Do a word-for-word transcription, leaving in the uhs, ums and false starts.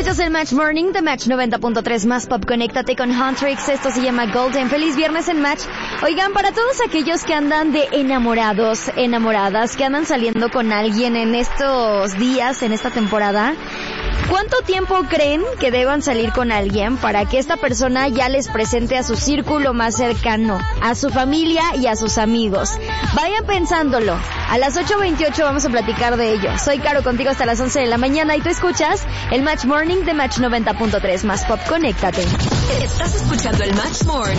Escuchas el Match Morning de Match noventa punto tres más Pop. Conéctate con Huntrix. Esto se llama Golden. Feliz viernes en Match. Oigan, para todos aquellos que andan de enamorados, enamoradas, que andan saliendo con alguien en estos días, en esta temporada, ¿cuánto tiempo creen que deban salir con alguien para que esta persona ya les presente a su círculo más cercano, a su familia y a sus amigos? Vayan pensándolo. A las ocho veintiocho vamos a platicar de ello. Soy Caro, contigo hasta las once de la mañana y tú escuchas el Match Morning de Match noventa punto tres más Pop. Conéctate. Estás escuchando el Match Morning